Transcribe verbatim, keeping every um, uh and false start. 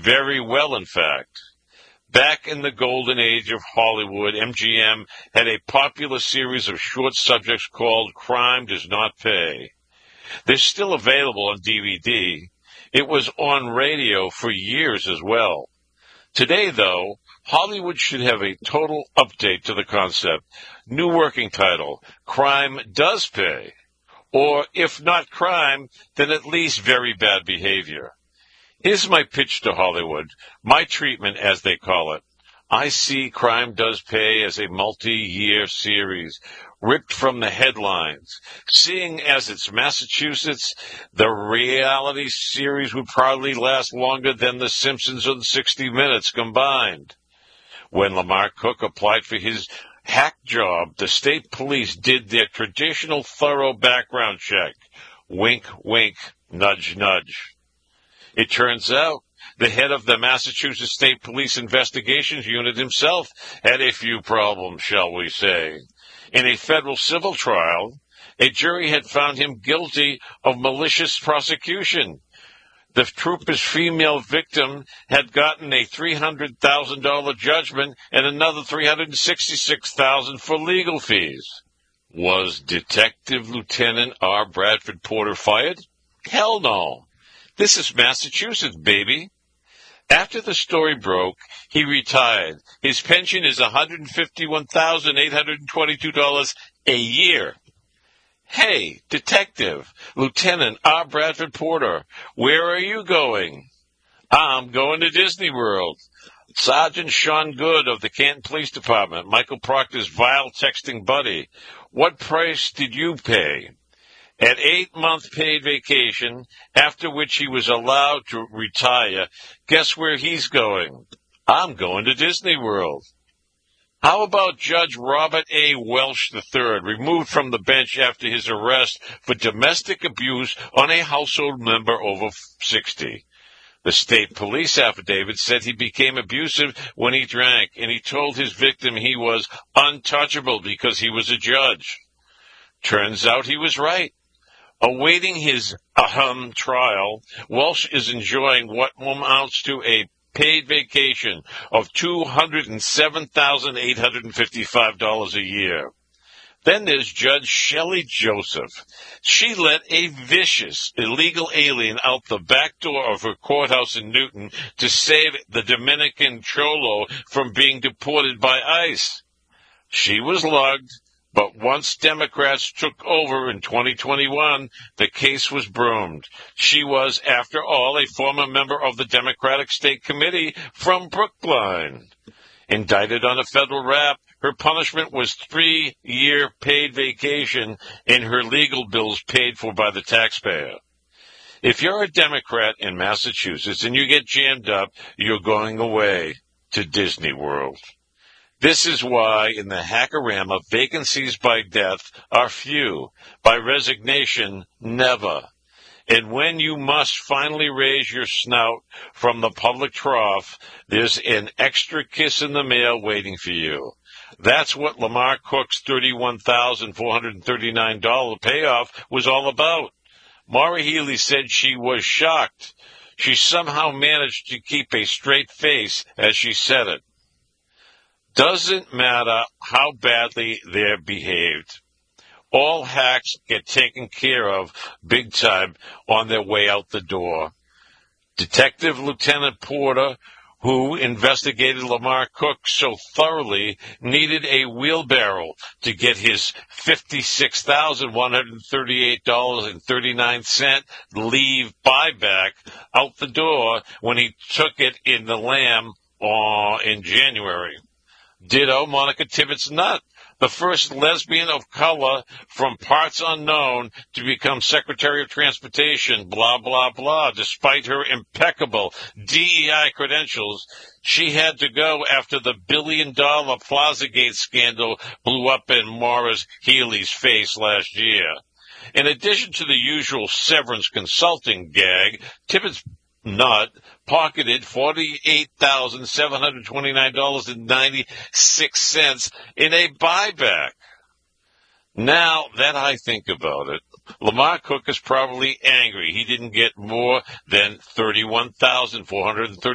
Very well, in fact. Back in the golden age of Hollywood, M G M had a popular series of short subjects called Crime Does Not Pay. They're still available on D V D. It was on radio for years as well. Today, though, Hollywood should have a total update to the concept. New working title, Crime Does Pay. Or, if not crime, then at least very bad behavior. Here's my pitch to Hollywood, my treatment as they call it. I see Crime Does Pay as a multi-year series, ripped from the headlines. Seeing as it's Massachusetts, the reality series would probably last longer than The Simpsons and sixty minutes combined. When Lamar Cook applied for his hack job, the state police did their traditional thorough background check. Wink, wink, nudge, nudge. It turns out the head of the Massachusetts State Police Investigations Unit himself had a few problems, shall we say. In a federal civil trial, a jury had found him guilty of malicious prosecution. The trooper's female victim had gotten a three hundred thousand dollars judgment and another three hundred sixty-six thousand dollars for legal fees. Was Detective Lieutenant R. Bradford Porter fired? Hell no. This is Massachusetts, baby. After the story broke, he retired. His pension is one hundred fifty-one thousand eight hundred twenty-two dollars a year. Hey, Detective, Lieutenant R. Bradford Porter, where are you going? I'm going to Disney World. Sergeant Sean Good of the Canton Police Department, Michael Proctor's vile texting buddy. What price did you pay? At eight-month paid vacation, after which he was allowed to retire, guess where he's going? I'm going to Disney World. How about Judge Robert A. Welsh the third, removed from the bench after his arrest for domestic abuse on a household member over sixty? The state police affidavit said he became abusive when he drank, and he told his victim he was untouchable because he was a judge. Turns out he was right. Awaiting his ahem trial, Welsh is enjoying what amounts to a paid vacation of two hundred seven thousand eight hundred fifty-five dollars a year. Then there's Judge Shelley Joseph. She let a vicious, illegal alien out the back door of her courthouse in Newton to save the Dominican Cholo from being deported by ICE. She was lugged, but once Democrats took over in twenty twenty-one, the case was broomed. She was, after all, a former member of the Democratic State Committee from Brookline. Indicted on a federal rap, her punishment was three-year paid vacation and her legal bills paid for by the taxpayer. If you're a Democrat in Massachusetts and you get jammed up, you're going away to Disney World. This is why in the Hackorama, vacancies by death are few, by resignation, never. And when you must finally raise your snout from the public trough, there's an extra kiss in the mail waiting for you. That's what Lamar Cook's thirty-one thousand four hundred thirty-nine dollars payoff was all about. Maura Healey said she was shocked. She somehow managed to keep a straight face as she said it. Doesn't matter how badly they're behaved. All hacks get taken care of big time on their way out the door. Detective Lieutenant Porter, who investigated Lamar Cook so thoroughly, needed a wheelbarrow to get his fifty-six thousand one hundred thirty-eight dollars and thirty-nine cents leave buyback out the door when he took it in the Lamb uh, in January. Ditto Monica Tibbetts Nutt, the first lesbian of color from parts unknown to become Secretary of Transportation, blah, blah, blah. Despite her impeccable D E I credentials, she had to go after the billion-dollar Plazagate scandal blew up in Maura Healey's face last year. In addition to the usual severance consulting gag, Tibbetts Nutt pocketed forty-eight thousand seven hundred twenty-nine dollars and ninety-six cents in a buyback. Now that I think about it, Lamar Cook is probably angry he didn't get more than thirty-one thousand four hundred thirty.